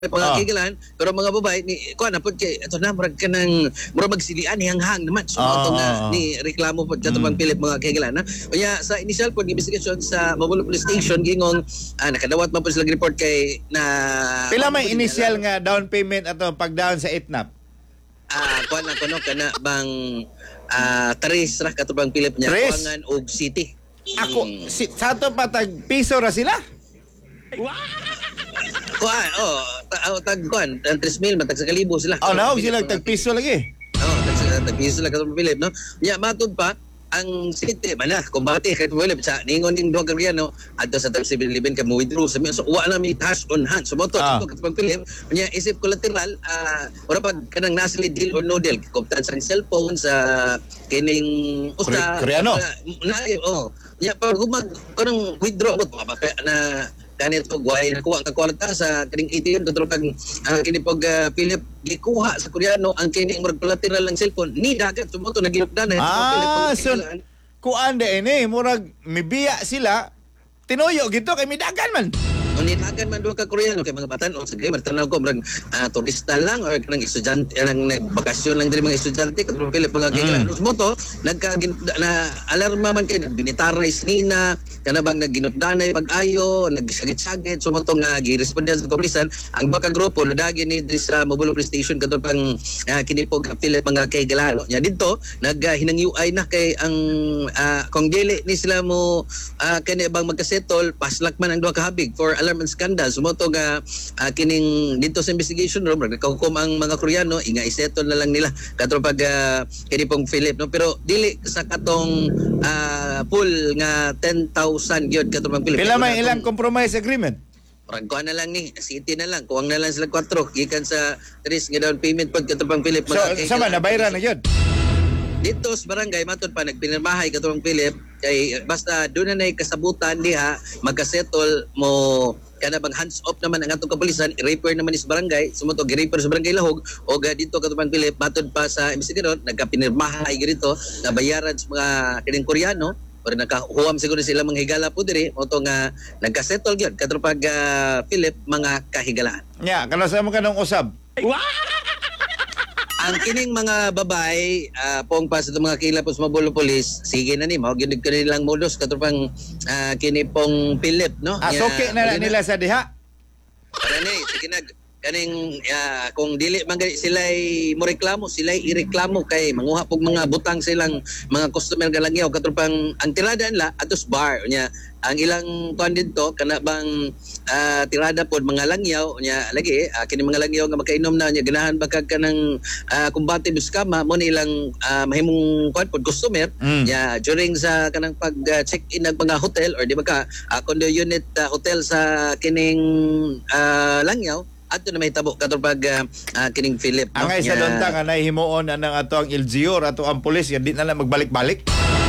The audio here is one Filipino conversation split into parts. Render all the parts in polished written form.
pangakigalan pero mga babae ni kuan na pud kay ato na murag kanang murag magsilian hanghang naman so ato nga ni reklamo pud katong Philip mga kigalan na unya sa initial pud investigation sa Mabulo Police Station gingong nakadawat man pud sila report kay na pila may initial nga down payment ato pag-down sa itnap kuan na kuno kana bang Tres ra katong Philip nya kuangan og city ako sa ato patag piso ra sila tagkuan, ang 3,000 matag sa kalibo sila. Naog sila tag-piso lagi. Tag-piso sila katong Philip, no? Nya matod pa ang city mana kumbati kay Philip sa ningon ning duha ka Koreano adto sa tag 7-Eleven ka mo withdraw sa so wa na mi cash on hand so moto katong Philip nya isip collateral ora pa kanang nasli deal or no deal kuptan sa cellphone sa kining usa Koreano nya pag humag kanang withdraw na kanito guay nakuha ang kwarta sa kining ATM katulad kag kini pag Philip gikuha sa Koreano ang kining murag collateral ng cellphone ni dagat sumoto nagilukdan so kuan de ini murag mibiya sila tinuyo gito kay midagan man Unitagan man doon ka Koreano kay mga batan-o sige martanaw ko murag turista lang or kanang estudyante nang nagbakasyon lang diri mga estudyante katong Philip mga kigalan moto na alarma man kay binitarize nina kana bang naginutdanay pag-ayo nagsagit-sagit so moto nga girespondan sa kapulisan ang baka grupo nadagi ni diri sa Mabulo Police Station katong pang kinipog Philip mga kigalan nya didto naghinangyuay na kay ang kung dili ni sila mo kani bang magkasettle paslak man ang duha ka habig for alarm and scandal sumoto nga kining dito sa investigation room nagkahukom ang mga Koreano inga isettle na lang nila katong pag kini pong Philip no pero dili sa katong full nga 10,000 gyud katong Philip pila may ilang compromise agreement kuha na lang ni city na lang kuwang na lang sila 4 gikan sa 3 nga down payment pag katong Philip so sama na bayran na gyud dito sa barangay matod pa nagpinirmahay katong Philip kay basta doon na kasabutan diha magkasettle mo kana bang hands off naman ang atong kapulisan i-repair naman is barangay sumoto gi-repair sa barangay Lahog o dito katong Philip matod pa sa investigador nagkapinirmahay girito na bayaran sa mga kining Koreano or nakahuwam siguro sila mga higala po diri moto nga nagkasettle gyud katong pag Philip mga kahigalaan kana sa mo kanang usab ang kining mga babay pong pa sa mga kilapos Mabulo Police sige na ni mao gyud kanilang modus katupang kini pong Philip no suki na nila sa diha para ni sige na kaning kung dili man sila mo reklamo sila ireklamo kay manguha pog mga butang silang mga customer galangyaw katupang ang tirada nila atos bar nya ang ilang tuan dito kana bang tirada pod mga langyaw nya lagi kini mga langyaw nga makainom na nya ganahan bakag kanang kumbate biskama mo ni ilang mahimong kuan pod customer nya during sa kanang pag check in ng mga hotel or di ba ka condo unit hotel sa kining langyaw adto na may tabo katong pag kining Philip no? Angay sa lontang anay himuon anang ato ang LGU ato ang pulis di na lang magbalik-balik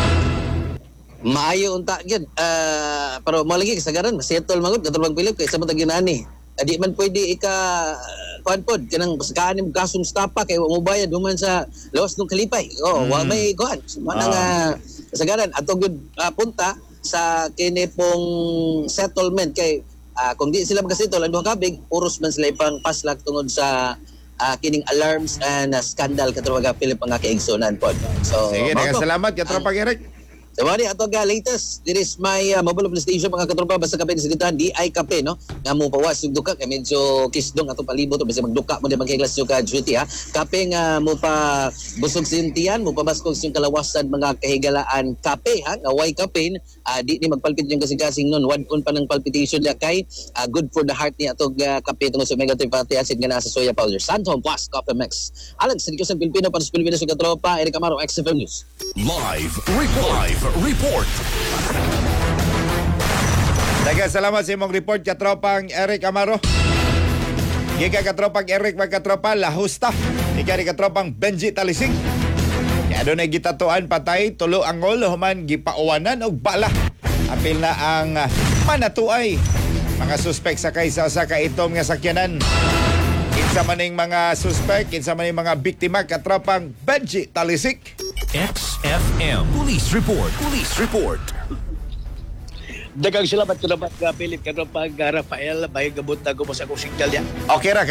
maayo unta gyud pero mo lagi kasagaran settle magud katong pag Philip kay sa matag ginani di man pwede kuan pod kanang kaskaan mo kasong stapa kay wa mo bayad human sa lawas ng kalipay wa may kuan manang kasagaran ato gyud punta sa kini pong settlement kay kung di sila magkasettle ang duha kabig puros man sila ipang paslak tungod sa kining alarms and scandal katong mga Philip nga kaigsunan pod so sige salamat katropang Eric so mani ato ga latest this is my Mabulo Police Station mga katropa basta kape sa dito di ay kape no nga mo pawas yung duka kay medyo kisdong ato palibot to basta magduka mo di magkiglas yung ka duty kape nga mo pa busog sintiyan mo pa baskog yung kalawasan mga kahigalaan kape nga way kape di ni magpalpit yung kasing-kasing nun wadon pa ng palpitation niya kay good for the heart ni ato kape tungod sa omega 3 fatty acid nga nasa soya powder Santom Plus Coffee Mix Alex Sinikosan Pilipino para sa Pilipinas yung katropa Eric Amaro XFM News Live report. Daghang salamat sa imong report katropang Eric Amaro. Giga katropang Eric magkatropa lahusta. Ika ni katropang Benji Talising. Kaya doon ay gitatuan patay tulo ang ngol human gipauwanan og bala. Apil na ang manatuay mga suspek sakay sa usa ka itom nga sakyanan. Kinsa maning mga suspek, kinsa maning mga biktima katropang Benji Talisik. XFM Police Report. Dagang salamat ko naman nga Philip, katropa Rafael, bahay gabot na ko mo sa akong signal ya. Okay ra